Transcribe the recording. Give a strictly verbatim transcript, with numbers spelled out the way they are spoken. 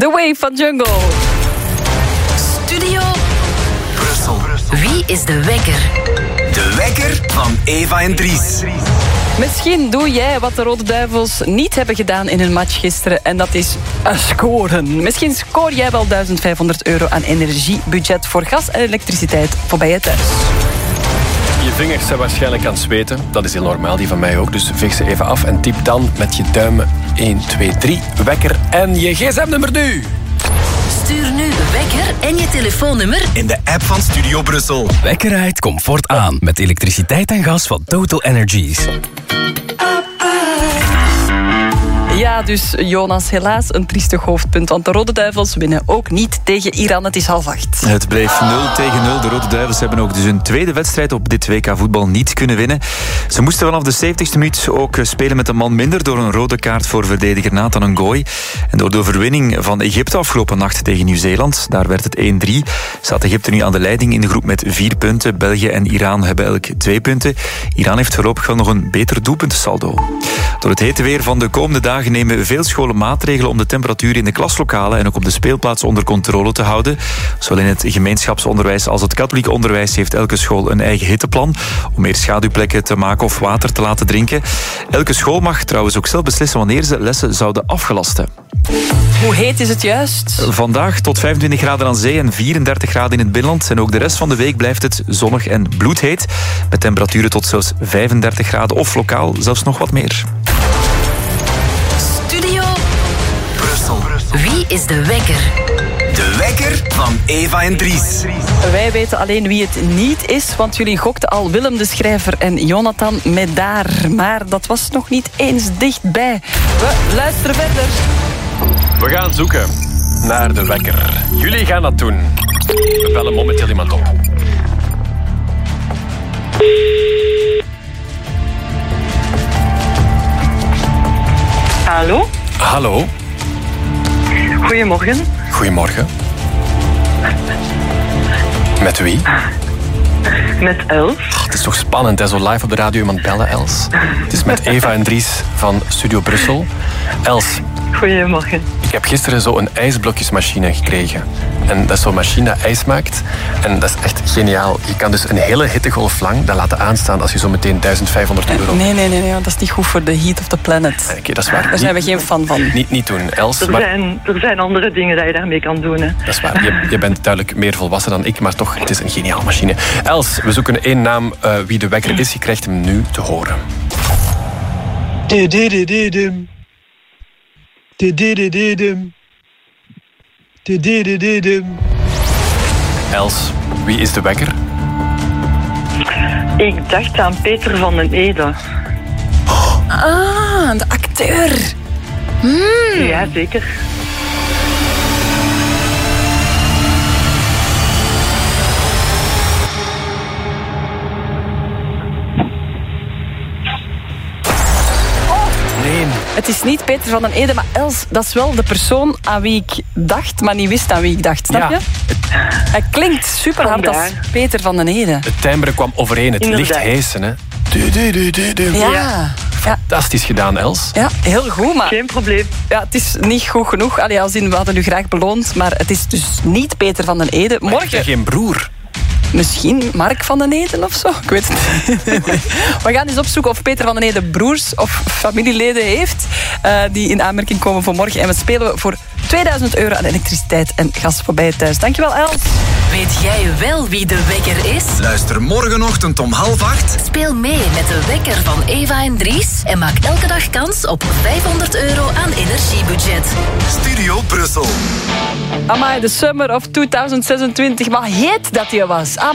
The Wave van Jungle. Studio Brussel. Wie is de wekker? De wekker van Eva en Dries. Misschien doe jij wat de Rode Duivels niet hebben gedaan in hun match gisteren. En dat is scoren. Misschien scoor jij wel duizend vijfhonderd euro aan energiebudget voor gas en elektriciteit voorbij je thuis. Je vingers zijn waarschijnlijk aan het zweten. Dat is heel normaal, die van mij ook. Dus veeg ze even af en typ dan met je duimen één, twee, drie, wekker en je gsm-nummer nu. Stuur nu wekker en je telefoonnummer in de app van Studio Brussel. Wekker uit comfort aan met elektriciteit en gas van Total Energies. Ja, dus Jonas, helaas een triestig hoofdpunt. Want de Rode Duivels winnen ook niet tegen Iran. Het is half acht. Het bleef nul tegen nul. De Rode Duivels hebben ook dus hun tweede wedstrijd op dit W K voetbal niet kunnen winnen. Ze moesten vanaf de zeventigste minuut ook spelen met een man minder door een rode kaart voor verdediger Nathan Ngoy. En door de overwinning van Egypte afgelopen nacht tegen Nieuw-Zeeland, daar werd het één drie, staat Egypte nu aan de leiding in de groep met vier punten. België en Iran hebben elk twee punten. Iran heeft voorlopig wel nog een beter doelpuntensaldo. Door het hete weer van de komende dagen nemen veel scholen maatregelen om de temperatuur in de klaslokalen en ook op de speelplaatsen onder controle te houden. Zowel in het gemeenschapsonderwijs als het katholiek onderwijs heeft elke school een eigen hitteplan om meer schaduwplekken te maken of water te laten drinken. Elke school mag trouwens ook zelf beslissen wanneer ze lessen zouden afgelasten. Hoe heet is het juist? Vandaag tot vijfentwintig graden aan zee en vierendertig graden in het binnenland. En ook de rest van de week blijft het zonnig en bloedheet. Met temperaturen tot zelfs vijfendertig graden of lokaal zelfs nog wat meer. Studio Brussel. Wie is de wekker? De wekker van Eva en Dries. Wij weten alleen wie het niet is, want jullie gokten al Willem de Schrijver en Jonathan Medaar. Maar dat was nog niet eens dichtbij. We luisteren verder. We gaan zoeken naar de wekker. Jullie gaan dat doen. We bellen momenteel iemand op. Hallo? Hallo. Goedemorgen. Goedemorgen. Met wie? Met Els. Oh, het is toch spannend, hè? Zo live op de radio iemand bellen, Els. Het is met Eva en Dries van Studio Brussel. Els. Goedemorgen. Ik heb gisteren zo een ijsblokjesmachine gekregen. En dat is zo'n machine dat ijs maakt. En dat is echt geniaal. Je kan dus een hele hittegolf lang dat laten aanstaan als je zo meteen duizend vijfhonderd euro... Nee, nee, nee, nee, dat is niet goed voor de heat of the planet. Oké, okay, dat is waar. Daar zijn we geen fan van. Niet, niet doen, Els. Er, maar... zijn, er zijn andere dingen dat je daarmee kan doen. Hè. Dat is waar. Je, je bent duidelijk meer volwassen dan ik, maar toch, het is een geniaal machine. Els, we zoeken één naam. Uh, wie de wekker is, je krijgt hem nu te horen. Tididididum. Tididididum. Tididididum. Els, wie is de wekker? Ik dacht aan Peter van den Ede. Ah, de acteur. Hmm. Ja, zeker. Het is niet Peter van den Ede, maar Els, dat is wel de persoon aan wie ik dacht, maar niet wist aan wie ik dacht. Snap je? Ja. Hij klinkt super hard als Peter van den Ede. Het timbre kwam overeen, het Inderdaad. licht hijsen, hè. Ja. Ja. Fantastisch gedaan, Els. Ja, heel goed, maar... Geen probleem. Ja, het is niet goed genoeg. Allee, als in, we hadden u graag beloond, maar het is dus niet Peter van den Ede. Maar Morgen... heb je geen broer? Misschien Mark van den Eden of zo? Ik weet het niet. We gaan eens opzoeken of Peter van den Ede broers of familieleden heeft uh, die in aanmerking komen voor morgen. En we spelen voor tweeduizend euro aan elektriciteit en gas voorbij thuis. Dankjewel, Els. Weet jij wel wie de wekker is? Luister morgenochtend om half acht. Speel mee met de wekker van Eva en Dries en maak elke dag kans op vijfhonderd euro aan energiebudget. Studio Brussel. Amai, de summer of tweeduizend zesentwintig. Wat heet dat die was?